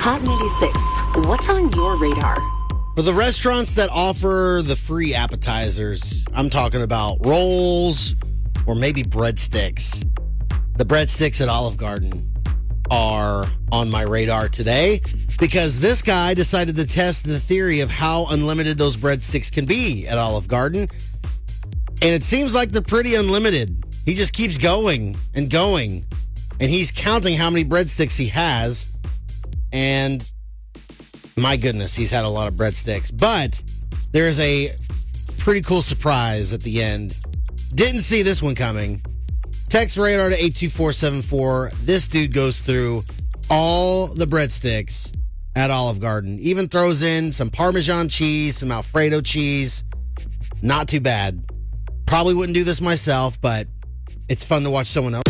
Hot 96. What's on your radar? For the restaurants that offer the free appetizers, I'm talking about rolls or maybe breadsticks. The breadsticks at Olive Garden are on my radar today because this guy decided to test the theory of how unlimited those breadsticks can be at Olive Garden. And it seems like they're pretty unlimited. He just keeps going and going. And he's counting how many breadsticks he has. And my goodness, he's had a lot of breadsticks. But there's a pretty cool surprise at the end. Didn't see this one coming. Text radar to 82474. This dude goes through all the breadsticks at Olive Garden. Even throws in some Parmesan cheese, some Alfredo cheese. Not too bad. Probably wouldn't do this myself, but it's fun to watch someone else